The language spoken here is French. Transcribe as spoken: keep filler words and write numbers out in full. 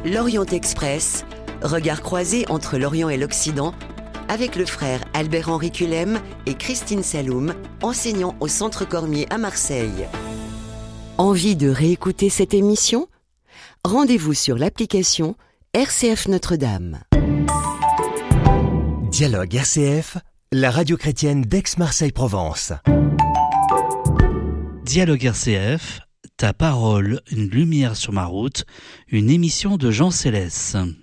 L'Orient Express, regard croisé entre l'Orient et l'Occident, avec le frère Albert-Henri Culem et Christine Saloum, enseignants au Centre Cormier à Marseille. Envie de réécouter cette émission ? Rendez-vous sur l'application R C F Notre-Dame. Dialogue R C F, la radio chrétienne d'Aix-Marseille-Provence. Dialogue R C F, ta parole, une lumière sur ma route, une émission de Jean Célès.